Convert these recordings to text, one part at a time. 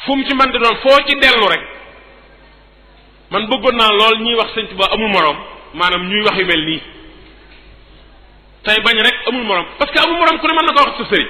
fu mu ci mën di doon foo ci dellu rek man bëggoon naa lool ñuy wax sëñ Tuubaa amul morom maanaam ñuy wax yu mel nii tey bañ rek amul morom parce que amul morom ku ne mën na ko wax ci sa sëriñ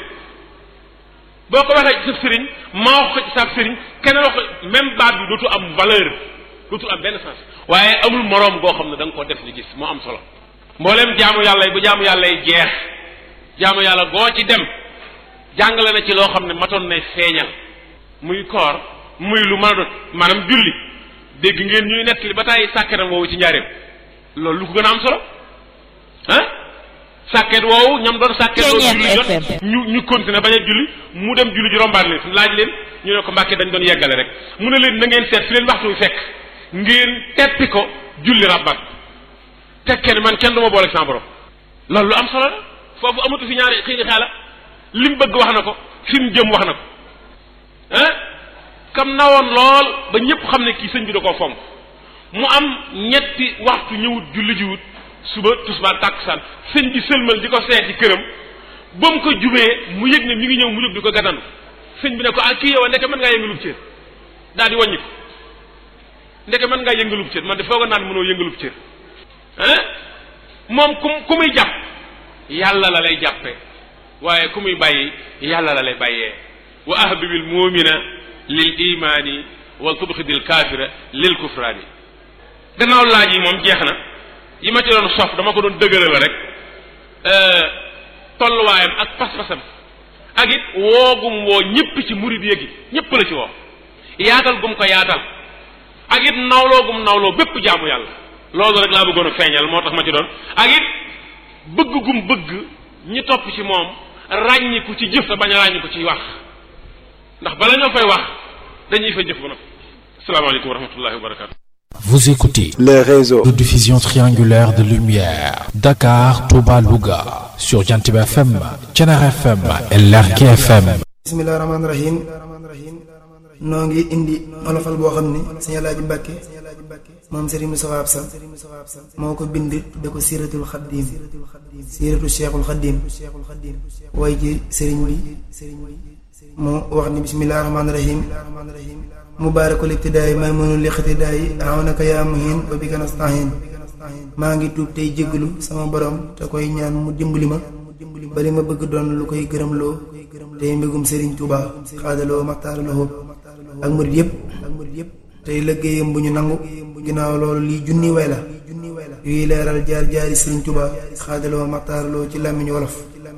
boo ko waxee ci sa sëriñ ma wax ko ci sa sëriñ kenn wax ko même baat bi dootu am valeur dootu am benn sens waaye amul morom goo xam ne da nga ko def ni gis moo am solo mbooleem jaamu yàlla yi bu jaamu yàlla yi jeex jaamu yàlla goo ci dem jàngale na ci loo xam ne matoon nay feeñal muy koor muy lu mën a doon maanaam julli dégg ngeen ñuy nettali ba tàyyi sàkketam woowu ci njaareem loolu lu ko gën a am solo ah sàkket woowu ñam doon sàkket woowu julli jot ñu continuer bañ a julli mu dem julli ji rombaat leen laaj leen ñu ne ko mbàkke dañ doon yeggale rek mu ne leen na ngeen seet fi leen waxtu wi fekk ngeen teppi ko julli rabbat tekkee ne man kenn du ma boole sama borom loolu lu am solo la foofu amatu fi ñaari xiini xaala li mu bëgg wax na ko fi mu jëm wax na ko ah kam nawoon lool ba ñëpp xam ne kii sëñ bi da koo fonk mu am ñetti waxtu ñëwut julli jiwut suba tusbaar tàkkusaan sëñ bi sëlmal di ko seet ci këram ba mu ko jubee mu yëg ne mi ngi ñëw mu jóg di ko gàttandu sëñ bi ne ko ah kii yow ndeke mën ngaa yëngalub cër daal di wàññi ko ndeke mën ngaa yëngalub cër man de fooga naan mënoo yëngalub cër ah moom ku muy jàpp yàlla la lay jàppe waaye ku muy bàyyi yàlla la lay bàyyee wa ahbibil mu'mina lil imaani wa tubxidil kaafira lil kufraani gannaaw laaj yi moom jeex na yi ma ci doon sof dama ko doon dëgëral la rek tolluwaayam ak pas-pasam ak it woogum woo ñëpp ci murid yéegi ñëpp la ci woo yaatal gum ko yaatal ak it nawloo gum nawloo bépp jaamu yàlla loolu rek laa bëggoon a feeñal moo tax ma ci doon ak it bëgg gum bëgg ñi topp ci moom ràññiku ci jëf te bañ a ràññiku ci wax ndax bala ñoo fay wax dañuy fay jëf ba noppi asalaamaaleykum wa rahmatullahi wa barakatu. Vous écoutez les réseaux de diffusion triangulaire de lumière Dakar, Touba, Louga sur Jantib FM, Thiénaba FM et Lergui FM. bismillahir rahmanir rahim noo ngi indi olofal boo xam ne Sëñ Alaaji Mbàkke moom Serigne Moustapha Absa moo ko bind tudde ko Siratul Xaddim Siratu Cheikhul Xaddim way ji Serigne bi mu wax ni bismillahir rahmanir rahim mubaarakul ibtidaay maymunul liqtidaay awnaka yaa muhin wa bika nastahin maa ngi tuub tey jéggalu sama borom te koy ñaan mu dimbali ma bali ma bëgg doon lu koy gërëmloo tey mbégum Serigne Touba xaadaloo maxtaaraloo ak murid yépp tey liggéeyam bu ñu nangu ginnaaw loolu lii junni way la yuy leeral jaar jaari Serigne Touba xaadaloo maxtaaraloo ci làmmiñu wolof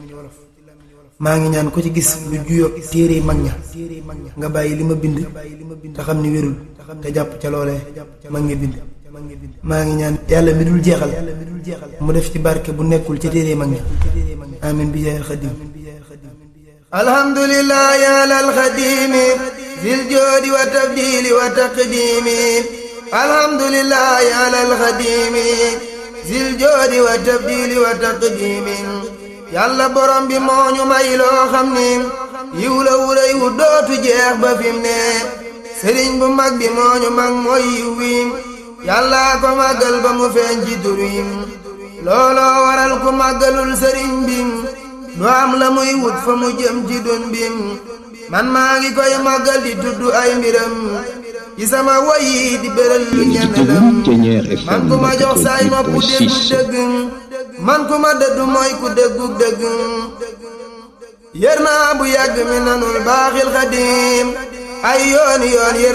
maa ngi ñaan ko ci gis lu juyoo téere mag ña nga bàyyi li ma bind te xam ni wérul te jàpp ca loolee mag nga bind maa ngi ñaan yàlla mi dul jeexal mu def ci barke bu nekkul ci téere mag ña amin bi jaayal xadim alhamdulillah yàlla alxadimi fil joodi wa tabdili wa taqdimi alhamdulillah yàlla alxadimi fil joodi wa tabdili wa taqdimi yàlla borom bi moo ñu may loo xam ni yiw la wuray wu dootu jeex ba fim ne sëriñ bu mag bi moo ñu mag mooy yiw wi yàlla ko màggal ba mu feeñ ci tur wi looloo waral ku màggalul sëriñ bi du am la muy wut fa mu jëm ci dun bi man maa ngi koy màggal di tudd ay mbiram ci sama woyi di béral lu ñennelam man ku ma jox saay nopp déggu dëgg man ku ma dëddu mooy ku déggu dëgg yër naa bu yàgg mi nanul baaxil xadim ay yoon yër